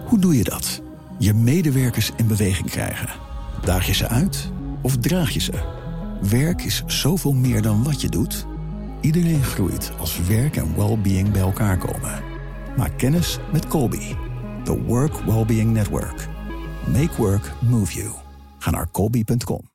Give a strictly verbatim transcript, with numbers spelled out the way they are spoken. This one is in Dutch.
Hoe doe je dat? Je medewerkers in beweging krijgen. Daag je ze uit of draag je ze? Werk is zoveel meer dan wat je doet. Iedereen groeit als werk en well-being bij elkaar komen. Maak kennis met Colby, the Work Wellbeing Network. Make work move you. Ga naar colby punt com.